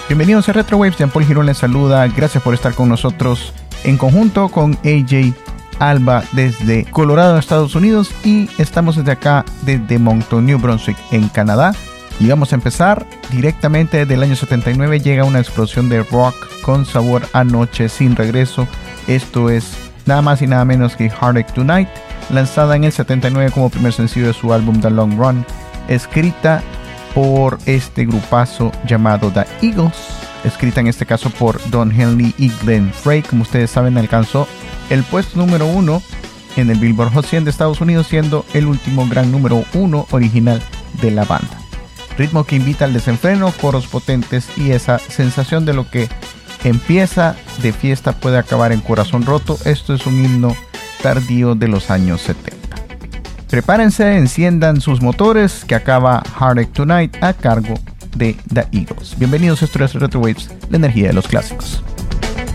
Bienvenidos a Retro Waves, Jean Paul Girón les saluda, gracias por estar con nosotros en conjunto con AJ Alba desde Colorado, Estados Unidos, y estamos desde acá, desde Moncton, New Brunswick, en Canadá. Y vamos a empezar directamente desde el año 79, llega una explosión de rock con sabor a noche sin regreso. Esto es nada más y nada menos que Heartache Tonight, lanzada en el 79 como primer sencillo de su álbum The Long Run, escrita por este grupazo llamado The Eagles, escrita en este caso por Don Henley y Glenn Frey. Como ustedes saben, alcanzó el puesto número 1 en el Billboard Hot 100 de Estados Unidos, siendo el último gran número 1 original de la banda. Ritmo que invita al desenfreno, coros potentes y esa sensación de lo que empieza de fiesta puede acabar en corazón roto. Esto es un himno tardío de los años 70. Prepárense, enciendan sus motores, que acaba Heartache Tonight a cargo de The Eagles. Bienvenidos a Retro Waves, la energía de los clásicos.